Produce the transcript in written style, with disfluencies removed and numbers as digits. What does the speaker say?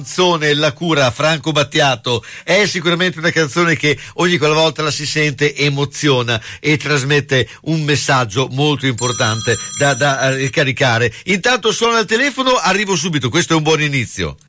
canzone La cura, Franco Battiato, è sicuramente una canzone che ogni qualvolta la si sente emoziona e trasmette un messaggio molto importante da ricaricare. Intanto suona il telefono, arrivo subito, questo è un buon inizio.